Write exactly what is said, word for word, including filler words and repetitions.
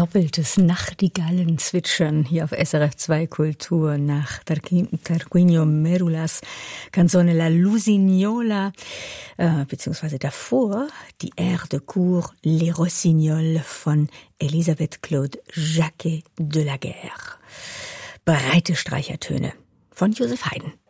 doppeltes Nachtigallenzwitschern hier auf S R F zwei Kultur nach Tarquinio Merulas Canzone La Lusignola, äh, beziehungsweise davor die Air de Cour Les Rossignols von Elisabeth Claude Jacquet de la Guerre. Breite Streichertöne von Joseph Haydn.